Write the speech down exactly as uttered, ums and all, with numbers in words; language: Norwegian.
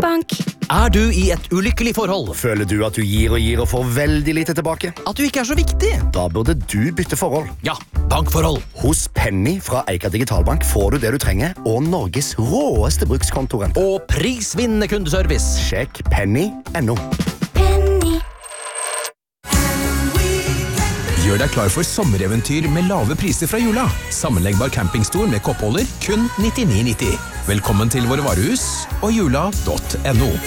Sparebank. Er du i et ulykkelig forhold? Føler du at du gir og gir og får veldig lite tilbake? At du ikke er så viktig? Da burde du bytte forhold. Ja, bankforhold. Hos Penny fra Eika Digitalbank får du det du trenger, og Norges råeste brukskontorrente. Og prisvinnende kundeservice. Sjekk penny punktum no. Penny. Gjør deg klar for sommereventyr med lave priser fra jula. Sammenleggbar campingstol med koppholder, kun nittini nitti. Velkommen til våre varehus og jula punktum no.